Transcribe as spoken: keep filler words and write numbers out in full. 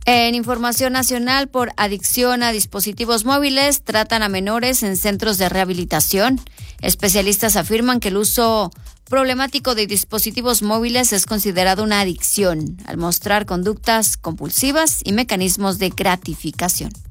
En información nacional, por adicción a dispositivos móviles, tratan a menores en centros de rehabilitación. Especialistas afirman que el uso problemático de dispositivos móviles es considerado una adicción, al mostrar conductas compulsivas y mecanismos de gratificación.